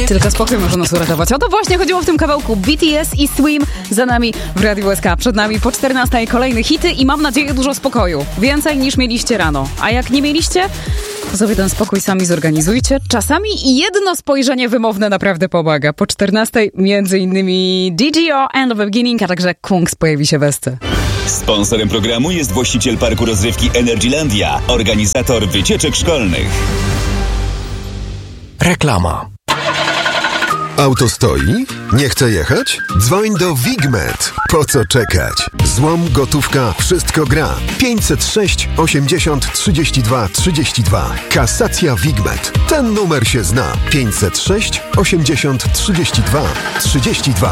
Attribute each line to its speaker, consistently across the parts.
Speaker 1: Tylko spokój może nas uratować. O to właśnie chodziło w tym kawałku. BTS i Swim za nami w Radiu SK. Przed nami po 14 kolejne hity i mam nadzieję dużo spokoju. Więcej niż mieliście rano. A jak nie mieliście, to sobie ten spokój sami zorganizujcie. Czasami jedno spojrzenie wymowne naprawdę pomaga. Po 14 między innymi DGO and the Beginning, a także Kungs pojawi się w SC.
Speaker 2: Sponsorem programu jest właściciel parku rozrywki Energylandia, organizator wycieczek szkolnych.
Speaker 3: Reklama.
Speaker 4: Auto stoi? Nie chce jechać? Dzwoń do Wigmet. Po co czekać? Złom, gotówka, wszystko gra. 506 80 32 32. Kasacja Wigmet. Ten numer się zna. 506 80 32 32.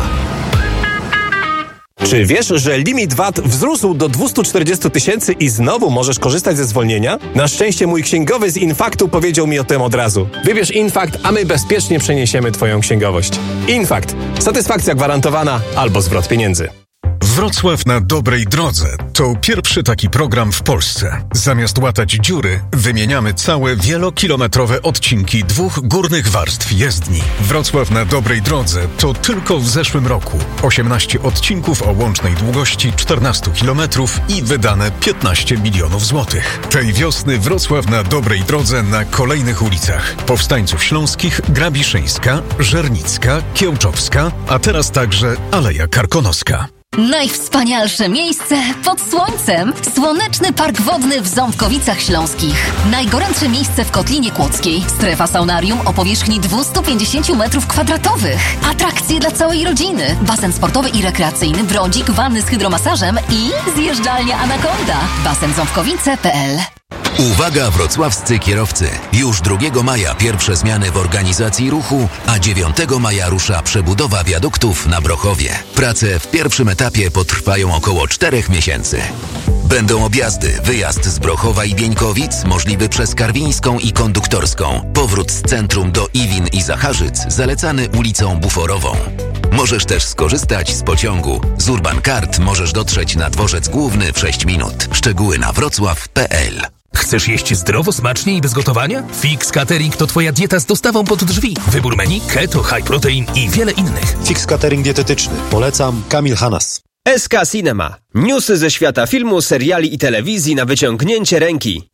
Speaker 3: Czy wiesz, że limit VAT wzrósł do 240 000 i znowu możesz korzystać ze zwolnienia? Na szczęście mój księgowy z Infaktu powiedział mi o tym od razu. Wybierz Infakt, a my bezpiecznie przeniesiemy twoją księgowość. Infakt. Satysfakcja gwarantowana albo zwrot pieniędzy.
Speaker 5: Wrocław na dobrej drodze to pierwszy taki program w Polsce. Zamiast łatać dziury, wymieniamy całe wielokilometrowe odcinki 2 górnych warstw jezdni. Wrocław na dobrej drodze to tylko w zeszłym roku 18 odcinków o łącznej długości 14 km i wydane 15 milionów złotych. Tej wiosny Wrocław na dobrej drodze na kolejnych ulicach. Powstańców Śląskich, Grabiszyńska, Żernicka, Kiełczowska, a teraz także Aleja Karkonoska.
Speaker 6: Najwspanialsze miejsce pod słońcem. Słoneczny Park Wodny w Ząbkowicach Śląskich. Najgorętsze miejsce w Kotlinie Kłodzkiej. Strefa saunarium o powierzchni 250 m2. Atrakcje dla całej rodziny. Basen sportowy i rekreacyjny, brodzik, wanny z hydromasażem i zjeżdżalnia Anakonda. basenząbkowice.pl.
Speaker 7: Uwaga wrocławscy kierowcy! Już 2 maja pierwsze zmiany w organizacji ruchu, a 9 maja rusza przebudowa wiaduktów na Brochowie. Prace w pierwszym etapie potrwają około 4 miesięcy. Będą objazdy, wyjazd z Brochowa i Bieńkowic możliwy przez Karwińską i Konduktorską. Powrót z centrum do Iwin i Zacharzyc zalecany ulicą Buforową. Możesz też skorzystać z pociągu. Z Urban Card możesz dotrzeć na dworzec główny w 6 minut. Szczegóły na wrocław.pl.
Speaker 8: Chcesz jeść zdrowo, smacznie i bez gotowania? Fix Catering to twoja dieta z dostawą pod drzwi. Wybór menu, keto, high protein i wiele innych.
Speaker 9: Fix Catering dietetyczny. Polecam. Kamil Hanas.
Speaker 10: SK Cinema. Newsy ze świata filmu, seriali i telewizji na wyciągnięcie ręki.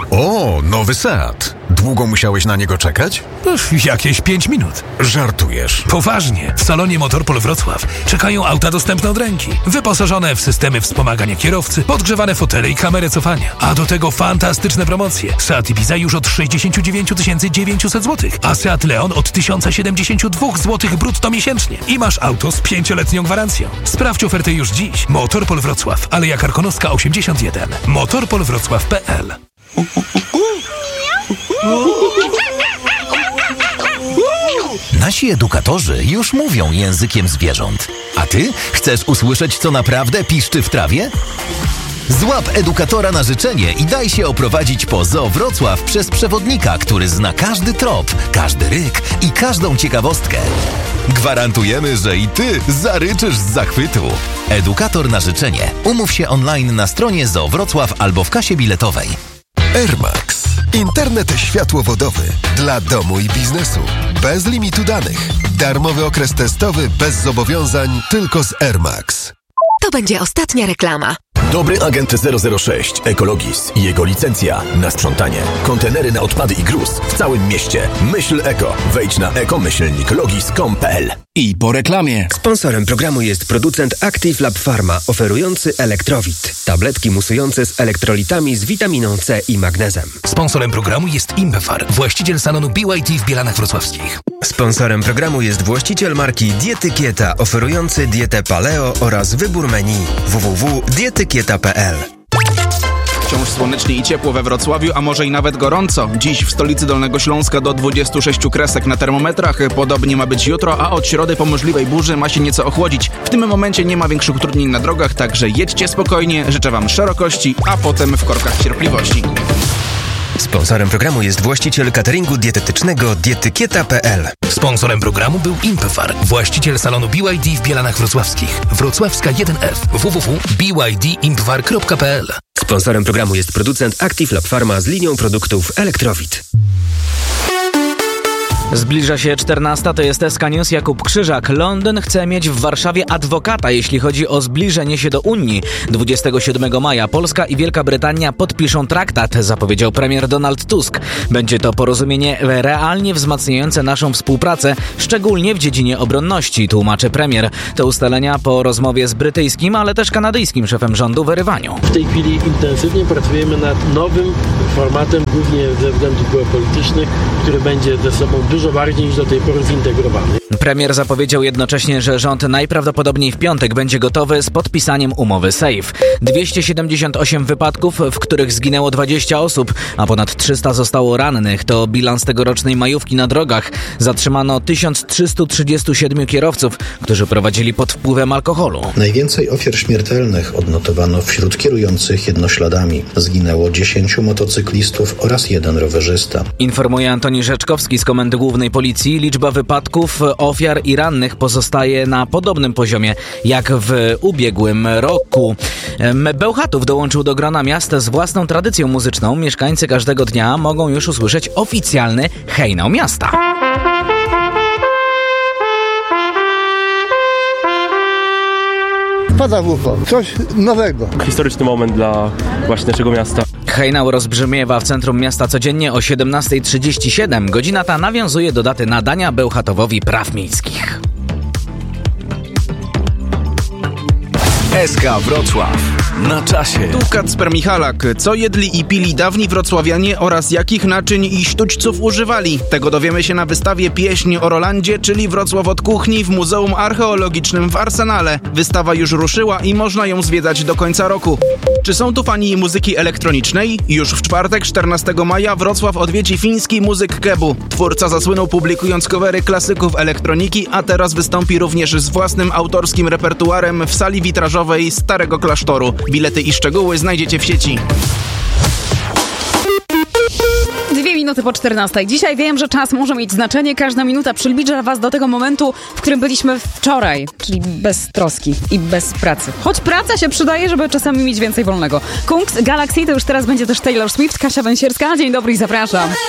Speaker 5: O, nowy Seat. Długo musiałeś na niego czekać?
Speaker 8: Jakieś 5 minut.
Speaker 5: Żartujesz.
Speaker 8: Poważnie. W salonie Motorpol Wrocław czekają auta dostępne od ręki. Wyposażone w systemy wspomagania kierowcy, podgrzewane fotele i kamerę cofania. A do tego fantastyczne promocje. Seat Ibiza już od 69 900 zł, a Seat Leon od 1072 zł brutto miesięcznie. I masz auto z 5-letnią gwarancją. Sprawdź ofertę już dziś. Motorpol Wrocław, Aleja Karkonoska 81. motorpolwrocław.pl.
Speaker 11: Nasi edukatorzy już mówią językiem zwierząt. A ty chcesz usłyszeć, co naprawdę piszczy w trawie? Złap edukatora na życzenie i daj się oprowadzić po Zoo Wrocław przez przewodnika, który zna każdy trop, każdy ryk i każdą ciekawostkę. Gwarantujemy, że i ty zaryczysz z zachwytu. Edukator na życzenie. Umów się online na stronie Zoo Wrocław albo w kasie biletowej.
Speaker 4: Air Max. Internet światłowodowy dla domu i biznesu. Bez limitu danych. Darmowy okres testowy bez zobowiązań tylko z Air Max.
Speaker 12: To będzie ostatnia reklama.
Speaker 13: Dobry agent 006 Ekologis i jego licencja na sprzątanie. Kontenery na odpady i gruz w całym mieście. Myśl eko. Wejdź na eko-logis.com.pl.
Speaker 14: I po reklamie.
Speaker 10: Sponsorem programu jest producent Active Lab Pharma, oferujący Elektrowit. Tabletki musujące z elektrolitami z witaminą C i magnezem.
Speaker 8: Sponsorem programu jest Impefar, właściciel salonu BYD w Bielanach Wrocławskich.
Speaker 10: Sponsorem programu jest właściciel marki Dietykieta, oferujący dietę paleo oraz wybór menu www.dietykieta.pl.
Speaker 15: Wciąż słonecznie i ciepło we Wrocławiu, a może i nawet gorąco. Dziś w stolicy Dolnego Śląska do 26 kresek na termometrach. Podobnie ma być jutro, a od środy po możliwej burzy ma się nieco ochłodzić. W tym momencie nie ma większych utrudnień na drogach, także jedźcie spokojnie. Życzę wam szerokości, a potem w korkach cierpliwości.
Speaker 10: Sponsorem programu jest właściciel cateringu dietetycznego Dietykieta.pl.
Speaker 8: Sponsorem programu był Impefar, właściciel salonu BYD w Bielanach Wrocławskich. Wrocławska 1F. www.bydimpefar.pl.
Speaker 10: Sponsorem programu jest producent Active Lab Pharma z linią produktów Elektrowit.
Speaker 15: Zbliża się 14, to jest SK News, Jakub Krzyżak. Londyn chce mieć w Warszawie adwokata, jeśli chodzi o zbliżenie się do Unii. 27 maja Polska i Wielka Brytania podpiszą traktat, zapowiedział premier Donald Tusk. Będzie to porozumienie realnie wzmacniające naszą współpracę, szczególnie w dziedzinie obronności, tłumaczy premier. To ustalenia po rozmowie z brytyjskim, ale też kanadyjskim szefem rządu w Erywaniu.
Speaker 14: W tej chwili intensywnie pracujemy nad nowym formatem, głównie ze względów geopolitycznych, który będzie ze sobą dużo bardziej niż do tej pory zintegrowany.
Speaker 15: Premier zapowiedział jednocześnie, że rząd najprawdopodobniej w piątek będzie gotowy z podpisaniem umowy SAFE. 278 wypadków, w których zginęło 20 osób, a ponad 300 zostało rannych. To bilans tegorocznej majówki na drogach. Zatrzymano 1337 kierowców, którzy prowadzili pod wpływem alkoholu.
Speaker 16: Najwięcej ofiar śmiertelnych odnotowano wśród kierujących jednośladami. Zginęło 10 motocyklistów oraz 1 rowerzysta.
Speaker 15: Informuje Antoni Rzeczkowski z Komendy Głównej Policji. Liczba wypadków, ofiar i rannych pozostaje na podobnym poziomie jak w ubiegłym roku. Bełchatów dołączył do grona miast z własną tradycją muzyczną. Mieszkańcy każdego dnia mogą już usłyszeć oficjalny hejnał miasta.
Speaker 17: Pada w ucho, coś nowego.
Speaker 18: Historyczny moment dla właśnie naszego miasta.
Speaker 15: Hejnał rozbrzmiewa w centrum miasta codziennie o 17:37. Godzina ta nawiązuje do daty nadania Bełchatowowi praw miejskich.
Speaker 2: SK Wrocław. Na czasie.
Speaker 15: Tu Kacper Michalak. Co jedli i pili dawni wrocławianie oraz jakich naczyń i sztućców używali? Tego dowiemy się na wystawie Pieśń o Rolandzie, czyli Wrocław od kuchni w Muzeum Archeologicznym w Arsenale. Wystawa już ruszyła i można ją zwiedzać do końca roku. Czy są tu fani muzyki elektronicznej? Już w czwartek, 14 maja, Wrocław odwiedzi fiński muzyk Kebu. Twórca zasłynął publikując covery klasyków elektroniki, a teraz wystąpi również z własnym autorskim repertuarem w sali witrażowej Starego Klasztoru. Bilety i szczegóły znajdziecie w sieci.
Speaker 1: 2 minuty po 14. Dzisiaj wiem, że czas może mieć znaczenie. Każda minuta przybliża was do tego momentu, w którym byliśmy wczoraj, czyli bez troski i bez pracy. Choć praca się przydaje, żeby czasami mieć więcej wolnego. Kungs, Galaxy, to już teraz będzie też Taylor Swift, Kasia Węsierska. Dzień dobry i zapraszam.